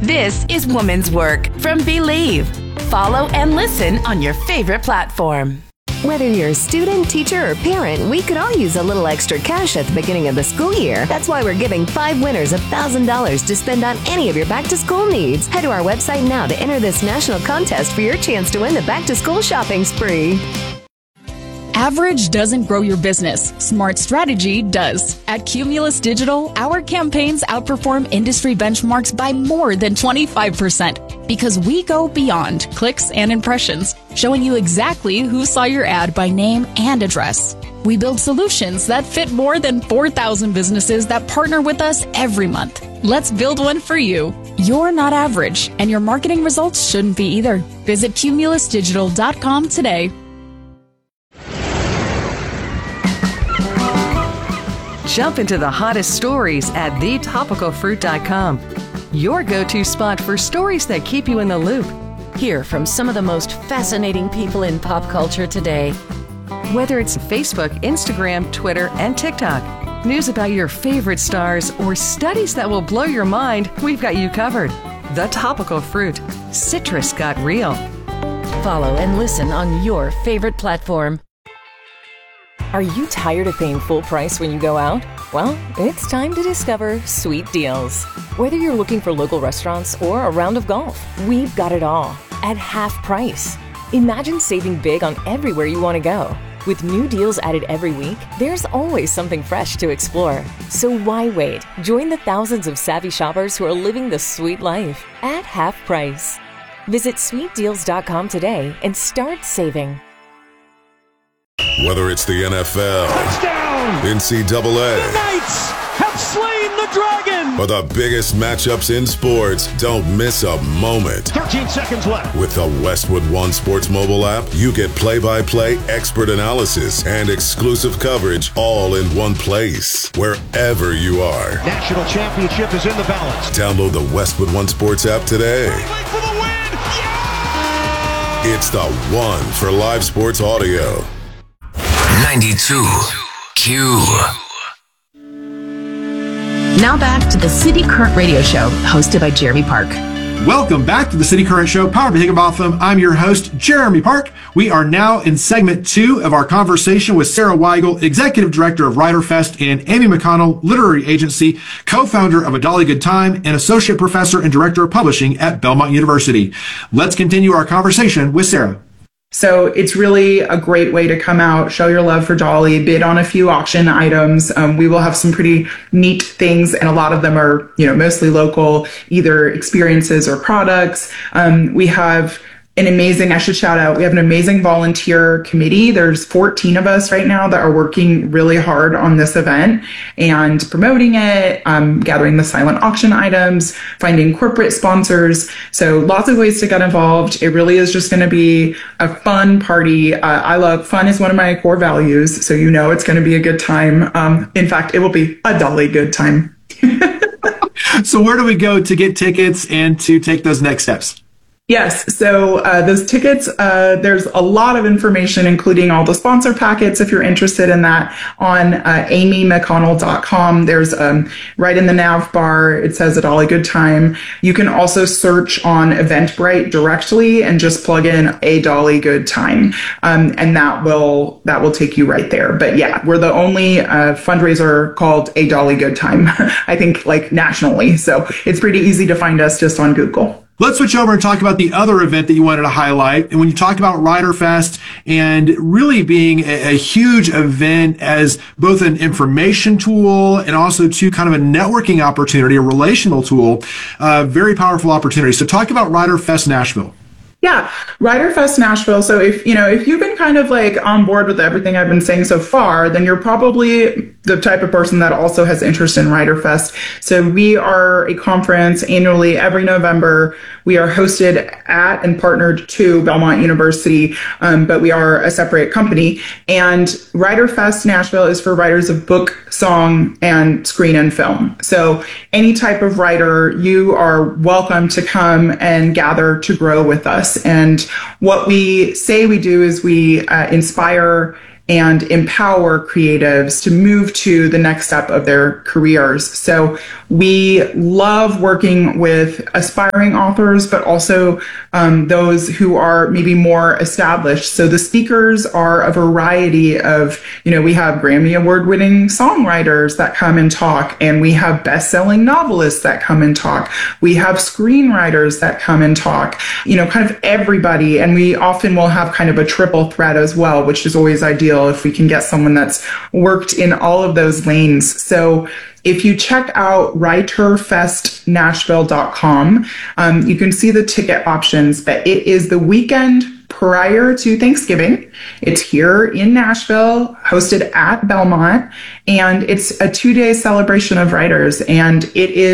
This is Woman's Work from Believe. Follow and listen on your favorite platform. Whether you're a student, teacher, or parent, we could all use a little extra cash at the beginning of the school year. That's why we're giving 5 winners $1,000 to spend on any of your back-to-school needs. Head to our website now to enter this national contest for your chance to win the back-to-school shopping spree. Average doesn't grow your business. Smart strategy does. At Cumulus Digital, our campaigns outperform industry benchmarks by more than 25% because we go beyond clicks and impressions, showing you exactly who saw your ad by name and address. We build solutions that fit more than 4,000 businesses that partner with us every month. Let's build one for you. You're not average, and your marketing results shouldn't be either. Visit cumulusdigital.com today. Jump into the hottest stories at thetopicalfruit.com. Your go-to spot for stories that keep you in the loop. Hear from some of the most fascinating people in pop culture today. Whether it's Facebook, Instagram, Twitter, and TikTok, news about your favorite stars, or studies that will blow your mind, we've got you covered. The Topical Fruit. Citrus got real. Follow and listen on your favorite platform. Are you tired of paying full price when you go out? Well, it's time to discover Sweet Deals. Whether you're looking for local restaurants or a round of golf, we've got it all at half price. Imagine saving big on everywhere you want to go. With new deals added every week, there's always something fresh to explore. So why wait? Join the thousands of savvy shoppers who are living the sweet life at half price. Visit sweetdeals.com today and start saving. Whether it's the NFL, touchdown, NCAA, the Knights have slain the dragon, or the biggest matchups in sports, don't miss a moment. 13 seconds left. With the Westwood One Sports mobile app, you get play-by-play expert analysis and exclusive coverage all in one place, wherever you are. National championship is in the balance. Download the Westwood One Sports app today. For the win! Yeah! It's the one for live sports audio. 92 Q. Now back to the City Current Radio Show, hosted by Jeremy Park. Welcome back to the City Current Show, powered by Higginbotham. I'm your host, Jeremy Park. We are now in segment 2 of our conversation with Sarah Weigel, Executive Director of WriterFest and Amy McConnell Literary Agency, co-founder of A Dolly Good Time, and Associate Professor and Director of Publishing at Belmont University. Let's continue our conversation with Sarah. So it's really a great way to come out, show your love for Dolly, bid on a few auction items. We will have some pretty neat things, and a lot of them are, mostly local, either experiences or products. We have I should shout out, we have an amazing volunteer committee. There's 14 of us right now that are working really hard on this event and promoting it, gathering the silent auction items, finding corporate sponsors. So lots of ways to get involved. It really is just going to be a fun party. Fun is one of my core values. So it's going to be a good time. In fact, it will be a Dolly good time. So where do we go to get tickets and to take those next steps? Yes. So those tickets, there's a lot of information, including all the sponsor packets, if you're interested in that, on amymcconnell.com. There's right in the nav bar, it says A Dolly Good Time. You can also search on Eventbrite directly and just plug in A Dolly Good Time. And that will take you right there. But yeah, we're the only fundraiser called A Dolly Good Time, I think, nationally. So it's pretty easy to find us just on Google. Let's switch over and talk about the other event that you wanted to highlight. And when you talk about WriterFest and really being a huge event as both an information tool and also to kind of a networking opportunity, a relational tool, very powerful opportunity. So talk about WriterFest Nashville. Yeah, WriterFest Nashville. So if you've been kind of on board with everything I've been saying so far, then you're probably the type of person that also has interest in WriterFest. So we are a conference annually every November. We are hosted at and partnered to Belmont University, but we are a separate company. And WriterFest Nashville is for writers of book, song, and screen and film. So any type of writer, you are welcome to come and gather to grow with us. And what we say we do is we inspire and empower creatives to move to the next step of their careers. So we love working with aspiring authors, but also those who are maybe more established. So the speakers are a variety of, we have Grammy Award-winning songwriters that come and talk, and we have best-selling novelists that come and talk. We have screenwriters that come and talk, kind of everybody. And we often will have kind of a triple threat as well, which is always ideal if we can get someone that's worked in all of those lanes. So if you check out writerfestnashville.com, you can see the ticket options, but it is the weekend prior to Thanksgiving. It's here in Nashville, hosted at Belmont, and it's a 2-day celebration of writers. And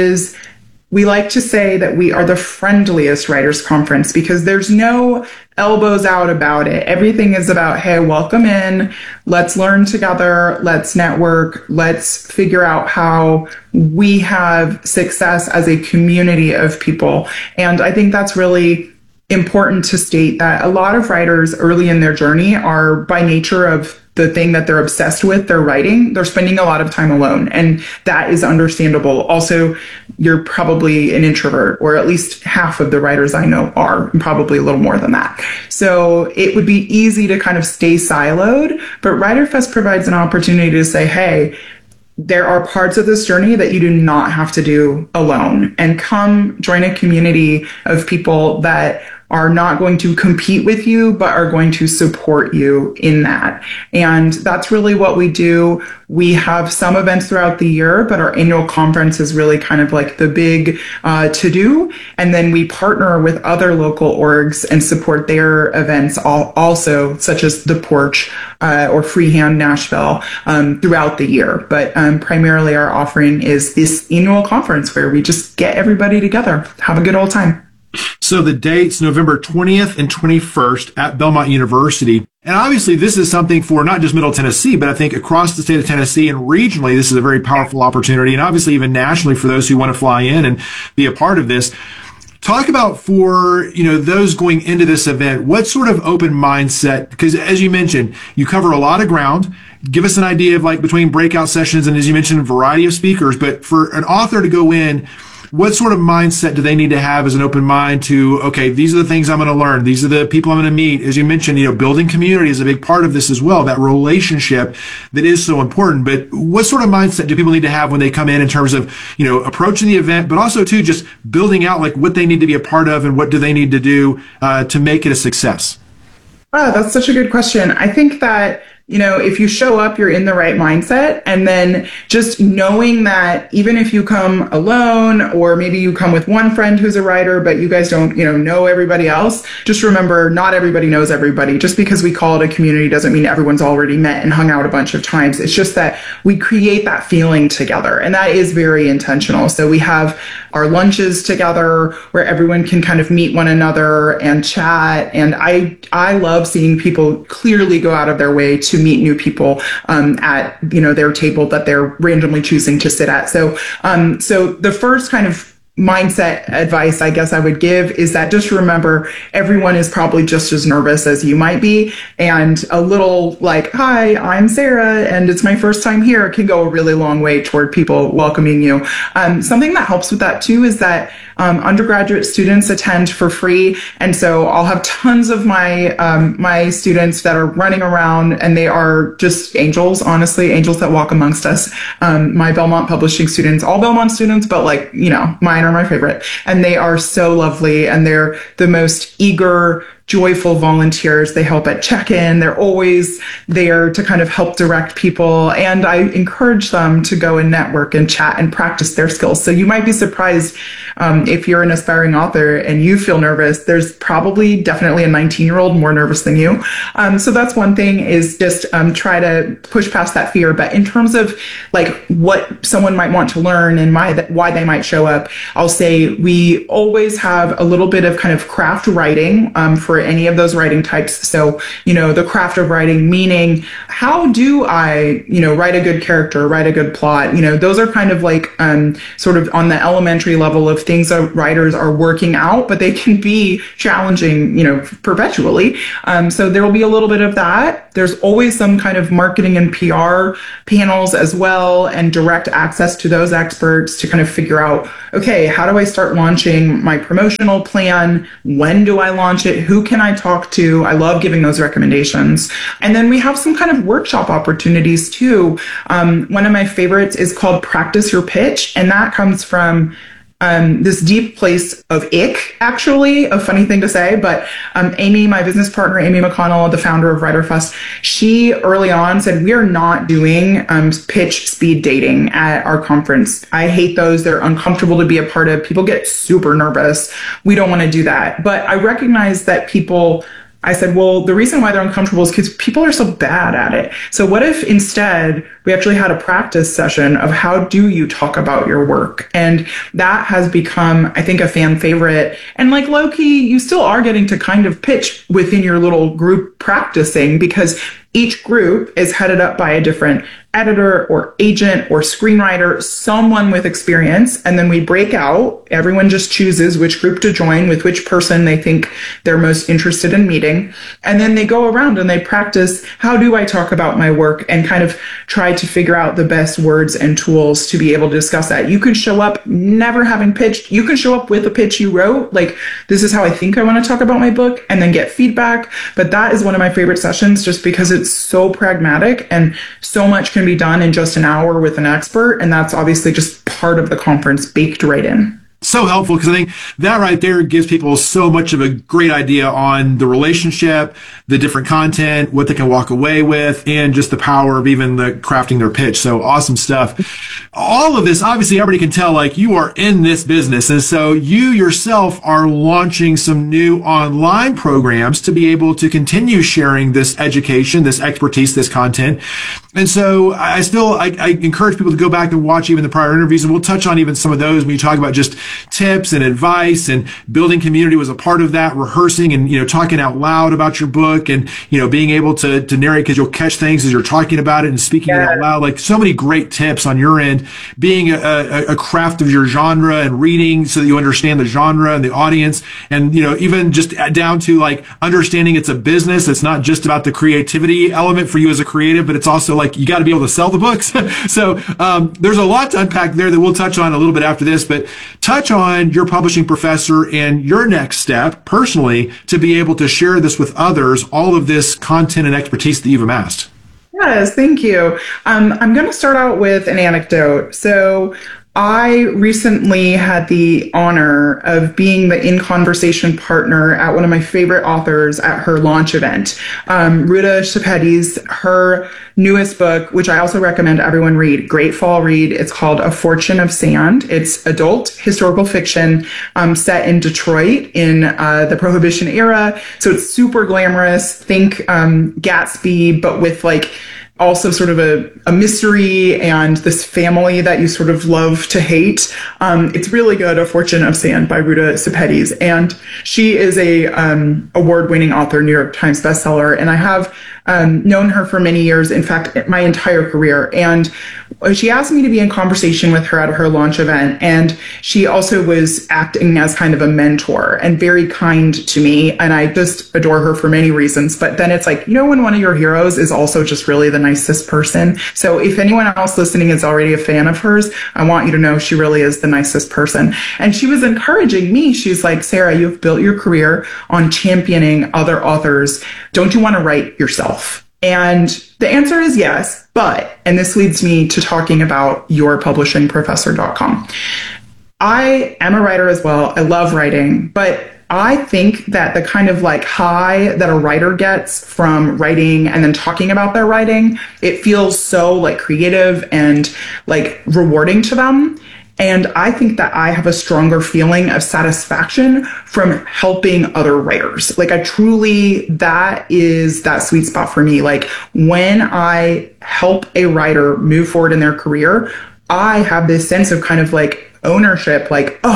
we like to say that we are the friendliest writers conference because there's no elbows out about it. Everything is about, hey, welcome in, let's learn together, let's network, let's figure out how we have success as a community of people. And I think that's really important to state that a lot of writers early in their journey are, by nature of the thing that they're obsessed with, their writing, they're spending a lot of time alone. And that is understandable. Also, you're probably an introvert, or at least half of the writers I know are, and probably a little more than that. So it would be easy to kind of stay siloed, but WriterFest provides an opportunity to say, hey, there are parts of this journey that you do not have to do alone, and come join a community of people that are not going to compete with you, but are going to support you in that. And that's really what we do. We have some events throughout the year, but our annual conference is really kind of like the big to-do. And then we partner with other local orgs and support their events also, such as The Porch or Freehand Nashville throughout the year. But primarily our offering is this annual conference where we just get everybody together, have a good old time. So the dates, November 20th and 21st at Belmont University. And obviously this is something for not just Middle Tennessee, but I think across the state of Tennessee and regionally, this is a very powerful opportunity. And obviously even nationally for those who want to fly in and be a part of this. Talk about for, those going into this event, what sort of open mindset, because as you mentioned, you cover a lot of ground. Give us an idea of like between breakout sessions and, as you mentioned, a variety of speakers. But for an author to go in, what sort of mindset do they need to have as an open mind to, okay, these are the things I'm going to learn. These are the people I'm going to meet. As you mentioned, building community is a big part of this as well, that relationship that is so important. But what sort of mindset do people need to have when they come in terms of, approaching the event, but also too, just building out like what they need to be a part of and what do they need to do to make it a success? Oh, that's such a good question. I think that, if you show up, you're in the right mindset. And then just knowing that even if you come alone, or maybe you come with one friend who's a writer, but you guys don't, know everybody else, just remember, not everybody knows everybody. Just because we call it a community doesn't mean everyone's already met and hung out a bunch of times. It's just that we create that feeling together. And that is very intentional. So we have our lunches together where everyone can kind of meet one another and chat. And I love seeing people clearly go out of their way to meet new people at their table that they're randomly choosing to sit at. So the first kind of mindset advice I guess I would give is that just remember everyone is probably just as nervous as you might be, and a little like, hi, I'm Sarah and it's my first time here can go a really long way toward people welcoming you. Something that helps with that too is that undergraduate students attend for free, and so I'll have tons of my students that are running around, and they are just angels, honestly, angels that walk amongst us. My Belmont publishing students, all Belmont students, but mine are my favorite, and they are so lovely, and they're the most eager, joyful volunteers. They help at check-in. They're always there to kind of help direct people. And I encourage them to go and network and chat and practice their skills. So you might be surprised if you're an aspiring author and you feel nervous, there's probably definitely a 19-year-old more nervous than you. So that's one thing, is just try to push past that fear. But in terms of like what someone might want to learn and why they might show up, I'll say we always have a little bit of kind of craft writing for for any of those writing types. So, the craft of writing, meaning how do I, write a good character, write a good plot? Those are kind of like sort of on the elementary level of things that writers are working out, but they can be challenging, perpetually. So there will be a little bit of that. There's always some kind of marketing and PR panels as well, and direct access to those experts to kind of figure out, okay, how do I start launching my promotional plan? When do I launch it? Who can I talk to? I love giving those recommendations. And then we have some kind of workshop opportunities too. One of my favorites is called Practice Your Pitch, and that comes from this deep place of ick, actually, a funny thing to say, but Amy, my business partner, Amy McConnell, the founder of WriterFest, she early on said, we are not doing pitch speed dating at our conference. I hate those. They're uncomfortable to be a part of. People get super nervous. We don't want to do that. But I recognize that I said, well, the reason why they're uncomfortable is because people are so bad at it. So what if instead we actually had a practice session of how do you talk about your work? And that has become, I think, a fan favorite. And like low-key, you still are getting to kind of pitch within your little group practicing, because each group is headed up by a different editor or agent or screenwriter, someone with experience. And then we break out. Everyone just chooses which group to join with which person they think they're most interested in meeting. And then they go around and they practice, how do I talk about my work, and kind of try to figure out the best words and tools to be able to discuss that. You can show up never having pitched. You can show up with a pitch you wrote, like, this is how I think I want to talk about my book, and then get feedback. But that is one of my favorite sessions just because it's so pragmatic and so much can be done in just an hour with an expert. And that's obviously just part of the conference baked right in. So helpful, because I think that right there gives people so much of a great idea on the relationship, the different content, what they can walk away with, and just the power of even the crafting their pitch. So awesome stuff. All of this, obviously everybody can tell, like, you are in this business. And so you yourself are launching some new online programs to be able to continue sharing this education, this expertise, this content. And so I encourage people to go back and watch even the prior interviews, and we'll touch on even some of those when you talk about just tips and advice, and building community was a part of that, rehearsing and, talking out loud about your book, and, being able to narrate, because you'll catch things as you're talking about it and speaking it out loud. Like, so many great tips on your end, being a craft of your genre and reading so that you understand the genre and the audience, and, even just down to like understanding it's a business. It's not just about the creativity element for you as a creative, but it's also like, you got to be able to sell the books. So there's a lot to unpack there that we'll touch on a little bit after this, but touch on your publishing professor and your next step personally to be able to share this with others, all of this content and expertise that you've amassed. Yes, thank you. I'm going to start out with an anecdote. So I recently had the honor of being the In Conversation partner at one of my favorite authors at her launch event. Ruta Sepetys, her newest book, which I also recommend everyone read, great fall read. It's called A Fortune of Sand. It's adult historical fiction set in Detroit in the Prohibition era. So it's super glamorous. Think Gatsby, but with like also sort of a mystery and this family that you sort of love to hate. It's really good, A Fortune of Sand by Ruta Sepetys. And she is a award-winning author, New York Times bestseller. And I have known her for many years, in fact, my entire career. And she asked me to be in conversation with her at her launch event. And she also was acting as kind of a mentor and very kind to me. And I just adore her for many reasons. But then it's like, when one of your heroes is also just really the nicest person. So if anyone else listening is already a fan of hers, I want you to know she really is the nicest person. And she was encouraging me. She's like, Sarah, you've built your career on championing other authors. Don't you want to write yourself? And the answer is yes, but, and this leads me to talking about yourpublishingprofessor.com. I am a writer as well. I love writing, but I think that the kind of like high that a writer gets from writing and then talking about their writing, it feels so like creative and like rewarding to them. And I think that I have a stronger feeling of satisfaction from helping other writers. Like that is that sweet spot for me. Like when I help a writer move forward in their career, I have this sense of kind of like ownership, like, oh,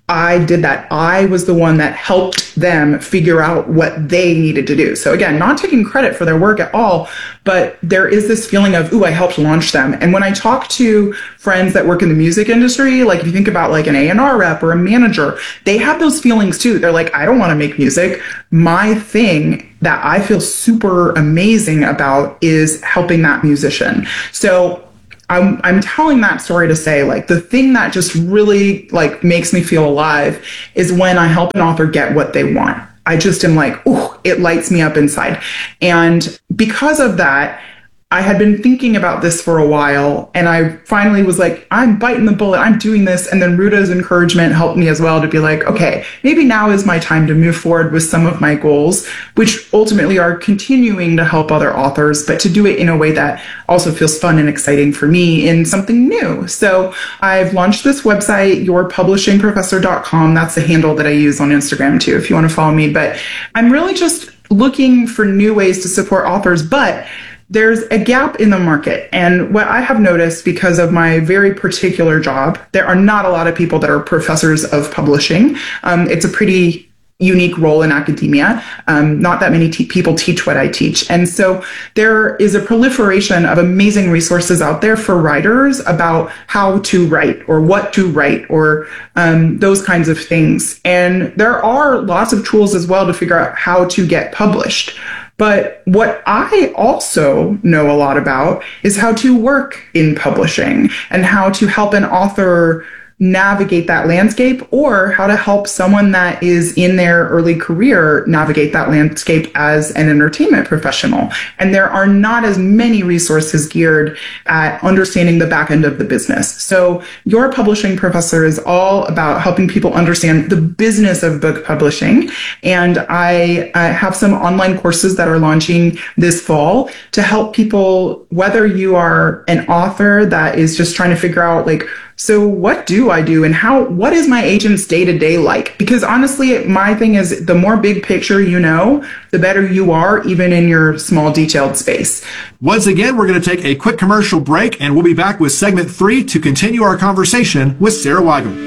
I did that. I was the one that helped them figure out what they needed to do. So again, not taking credit for their work at all, but there is this feeling of, ooh, I helped launch them. And when I talk to friends that work in the music industry, like if you think about like an A&R rep or a manager, they have those feelings too. They're like, I don't want to make music. My thing that I feel super amazing about is helping that musician. So I'm telling that story to say, like, the thing that just really like makes me feel alive is when I help an author get what they want. I just am like, ooh, it lights me up inside. And because of that, I had been thinking about this for a while, and I finally was like, I'm biting the bullet, I'm doing this. And then Ruta's encouragement helped me as well to be like, okay, maybe now is my time to move forward with some of my goals, which ultimately are continuing to help other authors, but to do it in a way that also feels fun and exciting for me in something new. So I've launched this website, yourpublishingprofessor.com. That's the handle that I use on Instagram too, if you want to follow me. But I'm really just looking for new ways to support authors, but there's a gap in the market. And what I have noticed because of my very particular job, there are not a lot of people that are professors of publishing. It's a pretty unique role in academia. Not that many people teach what I teach. And so there is a proliferation of amazing resources out there for writers about how to write or what to write or those kinds of things. And there are lots of tools as well to figure out how to get published. But what I also know a lot about is how to work in publishing and how to help an author navigate that landscape, or how to help someone that is in their early career navigate that landscape as an entertainment professional. And there are not as many resources geared at understanding the back end of the business. So Your Publishing Professor is all about helping people understand the business of book publishing. And I have some online courses that are launching this fall to help people, whether you are an author that is just trying to figure out, like, so what do I do and what is my agent's day-to-day like? Because honestly, my thing is the more big picture you know, the better you are, even in your small detailed space. Once again, we're going to take a quick commercial break, and we'll be back with segment 3 to continue our conversation with Sarah Weigel.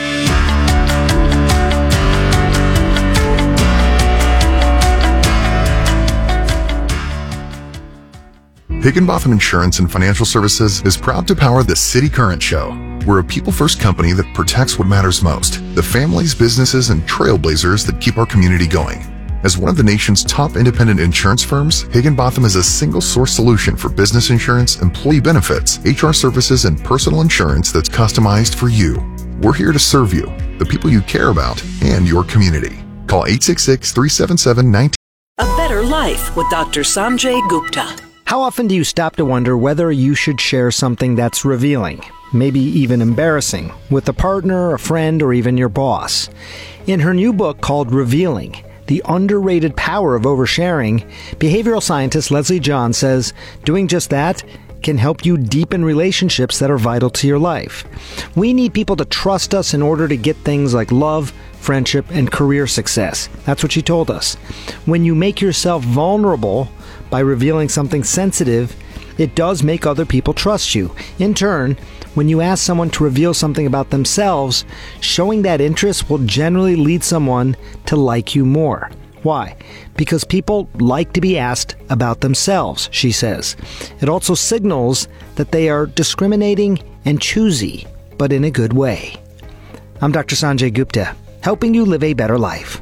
Higginbotham Insurance and Financial Services is proud to power the City Current Show. We're a people-first company that protects what matters most, the families, businesses, and trailblazers that keep our community going. As one of the nation's top independent insurance firms, Higginbotham is a single-source solution for business insurance, employee benefits, HR services, and personal insurance that's customized for you. We're here to serve you, the people you care about, and your community. Call 866-377-19. A Better Life with Dr. Sanjay Gupta. How often do you stop to wonder whether you should share something that's revealing, maybe even embarrassing, with a partner, a friend, or even your boss? In her new book called Revealing, The Underrated Power of Oversharing, behavioral scientist Leslie John says doing just that can help you deepen relationships that are vital to your life. We need people to trust us in order to get things like love, friendship, and career success. That's what she told us. When you make yourself vulnerable by revealing something sensitive, it does make other people trust you. In turn, when you ask someone to reveal something about themselves, showing that interest will generally lead someone to like you more. Why? Because people like to be asked about themselves, she says. It also signals that they are discriminating and choosy, but in a good way. I'm Dr. Sanjay Gupta, helping you live a better life.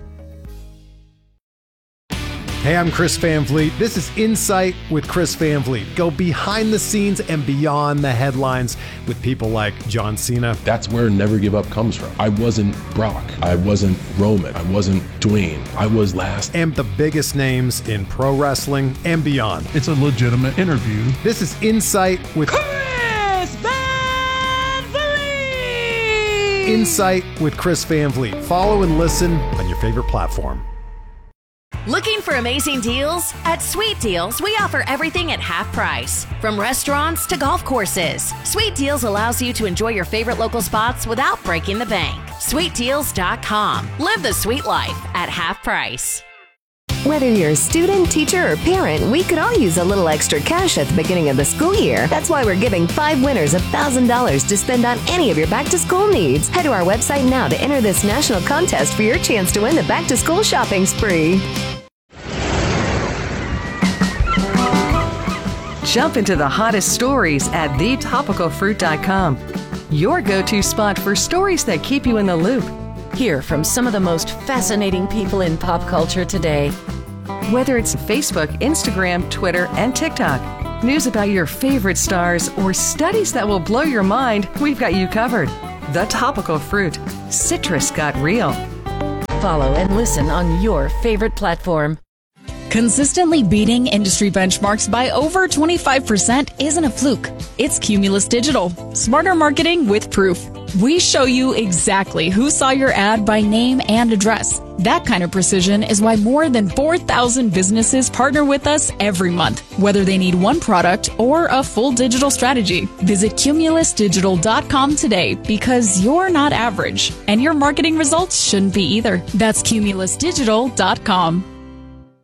Hey, I'm Chris Van Vliet. This is Insight with Chris Van Vliet. Go behind the scenes and beyond the headlines with people like John Cena. That's where Never Give Up comes from. I wasn't Brock. I wasn't Roman. I wasn't Dwayne. I was last. And the biggest names in pro wrestling and beyond. It's a legitimate interview. This is Insight with Chris Van Vliet. Insight with Chris Van Vliet. Follow and listen on your favorite platform. Looking for amazing deals? At Sweet Deals, we offer everything at half price. From restaurants to golf courses, Sweet Deals allows you to enjoy your favorite local spots without breaking the bank. SweetDeals.com. Live the sweet life at half price. Whether you're a student, teacher, or parent, we could all use a little extra cash at the beginning of the school year. That's why we're giving 5 winners $1,000 to spend on any of your back-to-school needs. Head to our website now to enter this national contest for your chance to win the back-to-school shopping spree. Jump into the hottest stories at thetopicalfruit.com. Your go-to spot for stories that keep you in the loop. Hear from some of the most fascinating people in pop culture today. Whether it's Facebook, Instagram, Twitter, and TikTok, news about your favorite stars, or studies that will blow your mind, we've got you covered. The Topical Fruit. Citrus got real. Follow and listen on your favorite platform. Consistently beating industry benchmarks by over 25% isn't a fluke. It's Cumulus Digital. Smarter marketing with proof. We show you exactly who saw your ad by name and address. That kind of precision is why more than 4,000 businesses partner with us every month, whether they need one product or a full digital strategy. Visit cumulusdigital.com today because you're not average, and your marketing results shouldn't be either. That's cumulusdigital.com.